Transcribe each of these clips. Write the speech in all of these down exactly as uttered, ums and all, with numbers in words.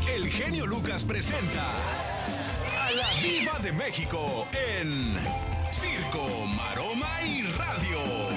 el genio Lucas presenta a la Diva de México en Circo, Maroma y Radio.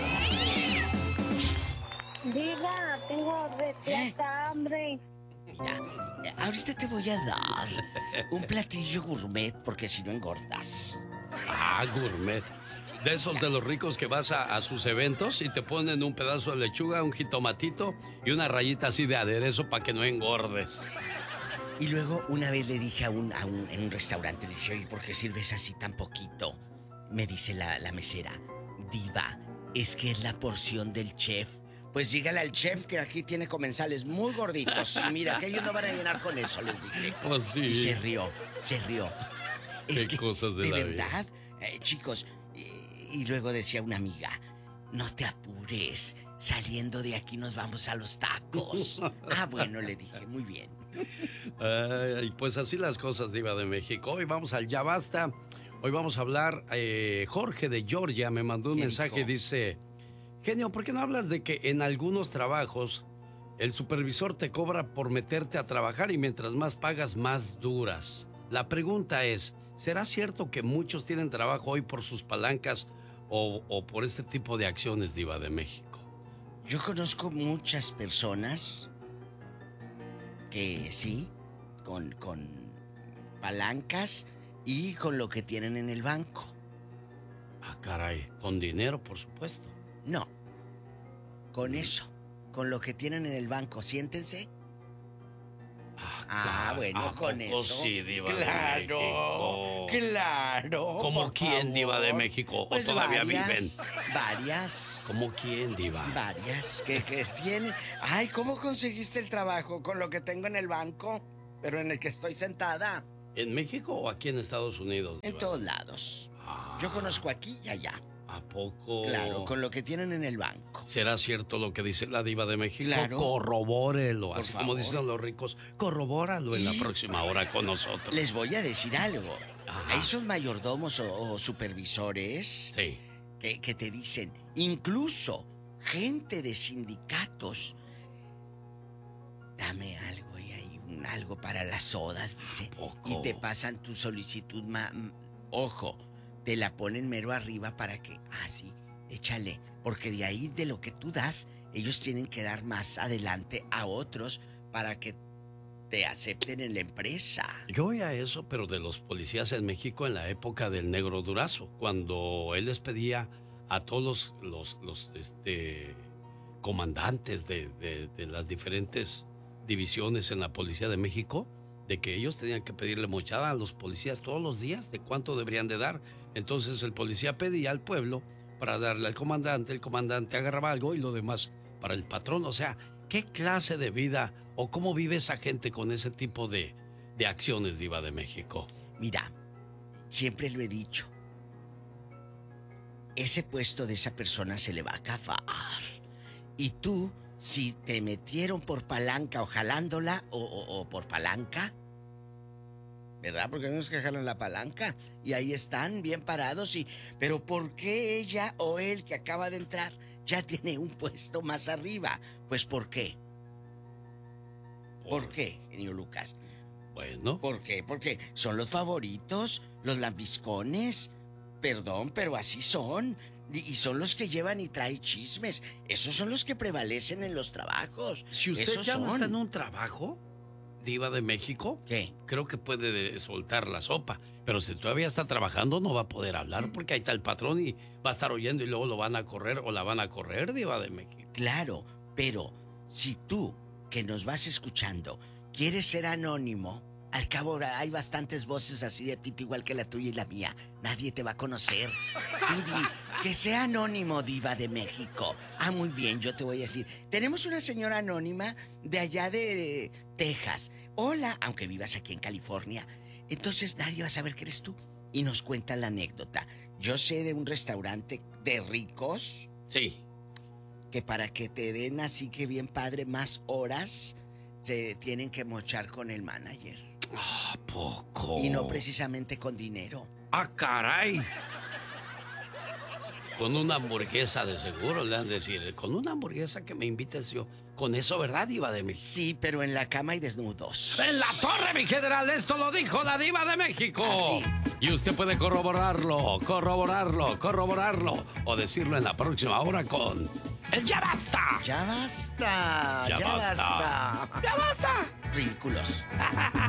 Diva, tengo repleta hambre. Mira, ahorita te voy a dar un platillo gourmet porque si no engordas. Ah, gourmet. De esos de los ricos que vas a, a sus eventos y te ponen un pedazo de lechuga, un jitomatito y una rayita así de aderezo para que no engordes. Y luego una vez le dije a un, a un en un restaurante, le dije, oye, ¿por qué sirves así tan poquito? Me dice la, la mesera, Diva, es que es la porción del chef. Pues dígale al chef que aquí tiene comensales muy gorditos. Y mira, que ellos no van a llenar con eso, les dije. Pues sí. Y se rió, se rió. Es Qué que, cosas de, de la verdad, vida. Eh, chicos, y, y luego decía una amiga, no te apures, saliendo de aquí nos vamos a los tacos. Ah, bueno, le dije, muy bien. Ay, pues así las cosas, Diva de México. Hoy vamos al Ya Basta. Hoy vamos a hablar, eh, Jorge de Georgia me mandó un mensaje y dice... Genio, ¿por qué no hablas de que en algunos trabajos el supervisor te cobra por meterte a trabajar y mientras más pagas, más duras? La pregunta es, ¿será cierto que muchos tienen trabajo hoy por sus palancas o, o por este tipo de acciones, Diva de México? Yo conozco muchas personas que sí, con, con palancas y con lo que tienen en el banco. Ah, caray, con dinero, por supuesto. No, con eso, con lo que tienen en el banco, siéntense. Ah, ah bueno, con eso. Sí, Diva claro, de México. Claro. ¿Cómo quién, favor? Diva de México? Pues ¿O todavía varias, viven? Varias. ¿Cómo quién, Diva? Varias. ¿Qué, qué tiene? Ay, ¿cómo conseguiste el trabajo? Con lo que tengo en el banco, pero en el que estoy sentada. ¿En México o aquí en Estados Unidos, Diva? En todos lados. Ah. Yo conozco aquí y allá. ¿A poco? Claro, con lo que tienen en el banco. ¿Será cierto lo que dice la Diva de México? Claro. Corrobórelo, Por así favor. como dicen los ricos. Corrobóralo en la próxima hora con nosotros. Les voy a decir algo. Ajá. A esos mayordomos o, o supervisores sí. que, que te dicen, incluso gente de sindicatos, dame algo y hay un algo para las sodas, dice. Y te pasan tu solicitud, ma, ojo. Te la ponen mero arriba para que, ah, sí, échale. Porque de ahí, de lo que tú das, ellos tienen que dar más adelante a otros para que te acepten en la empresa. Yo oía eso, pero de los policías en México en la época del Negro Durazo, cuando él les pedía a todos los, los, los este, comandantes de, de, de las diferentes divisiones en la Policía de México, de que ellos tenían que pedirle mochada a los policías todos los días de cuánto deberían de dar. Entonces el policía pedía al pueblo para darle al comandante, el comandante agarraba algo y lo demás para el patrón. O sea, ¿qué clase de vida o cómo vive esa gente con ese tipo de, de acciones, Diva de México? Mira, siempre lo he dicho, ese puesto de esa persona se le va a acabar. Y tú, si te metieron por palanca o jalándola o, o, o por palanca, ¿verdad? Porque no es que jalan la palanca y ahí están bien parados y... Pero ¿por qué ella o él que acaba de entrar ya tiene un puesto más arriba? Pues ¿por qué? ¿Por, ¿Por qué, genio Lucas? Bueno. ¿Por qué? Porque son los favoritos, los lambiscones. Perdón, pero así son. Y son los que llevan y traen chismes. Esos son los que prevalecen en los trabajos. Si usted Esos ya son. no está en un trabajo, Diva de México, ¿qué? Creo que puede soltar la sopa. Pero si todavía está trabajando, no va a poder hablar porque ahí está el patrón y va a estar oyendo y luego lo van a correr o la van a correr, Diva de México. Claro, pero si tú, que nos vas escuchando, quieres ser anónimo, al cabo hay bastantes voces así de pito igual que la tuya y la mía. Nadie te va a conocer. Tú di, que sea anónimo, Diva de México. Ah, muy bien, yo te voy a decir. Tenemos una señora anónima de allá de Texas. Hola, aunque vivas aquí en California. Entonces nadie va a saber que eres tú. Y nos cuenta la anécdota. Yo sé de un restaurante de ricos. Sí. Que para que te den así que bien padre más horas, se tienen que mochar con el manager. ¿A poco? Y no precisamente con dinero. ¡Ah, caray! Con una hamburguesa de seguro, le han de decir, con una hamburguesa que me invites yo. Con eso, ¿verdad, Diva de México? Sí, pero en la cama y desnudos. ¡En la torre, mi general! Esto lo dijo la Diva de México. Así. Y usted puede corroborarlo, corroborarlo, corroborarlo. O decirlo en la próxima hora con... ¡El ya basta! Ya basta, ya, Ya ya basta. basta. ¡Ya basta! Ridículos.